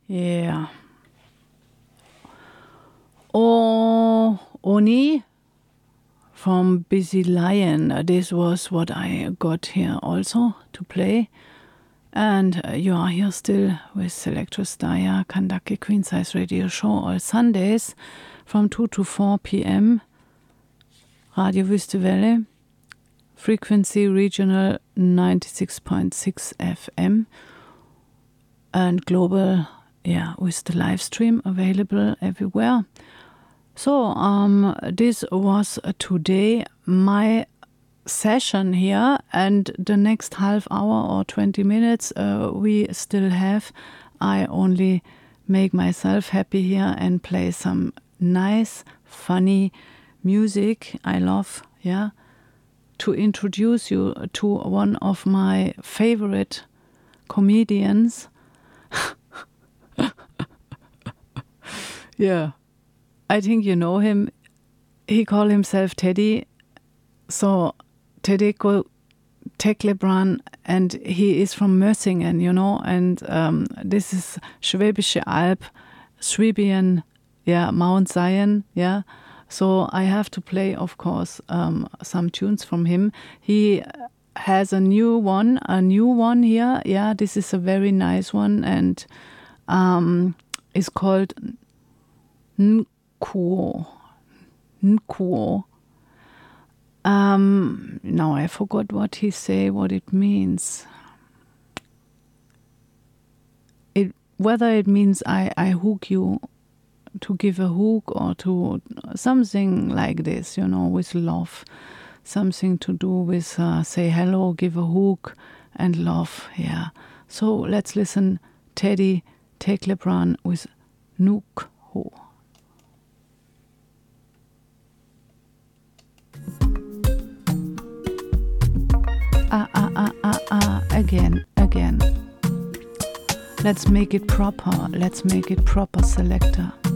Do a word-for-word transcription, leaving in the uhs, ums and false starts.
Yeah. Oh, Oni from Busy Lion. This was what I got here also to play. And uh, you are here still with Selectress Daya, Kandake Queen Size Radio Show all Sundays from two to four p.m. Radio Wüste Welle, frequency regional ninety-six point six F M, and global, yeah, with the live stream available everywhere. So, um, this was uh, today my session here, and the next half hour or twenty minutes uh, we still have. I only make myself happy here and play some nice, funny music I love, yeah, to introduce you to one of my favorite comedians. Yeah, I think you know him. He call himself Teddy. So Teddy Teklebran, and he is from Mössingen, you know, and um, this is Schwäbische Alb, Swabian, yeah, Mount Zion, yeah. So I have to play, of course, um, some tunes from him. He has a new one, a new one here. Yeah, this is a very nice one, and um, it's called Nkuo. Nkuo. Um, now I forgot what he say, what it means. It whether it means I, I hook you, to give a hook, or to something like this, you know, with love. Something to do with uh, say hello, give a hook, and love, yeah. So let's listen Teddy Teklebran with Nkuo. Ah, ah, ah, ah, ah, again, again. Let's make it proper, let's make it proper, selector.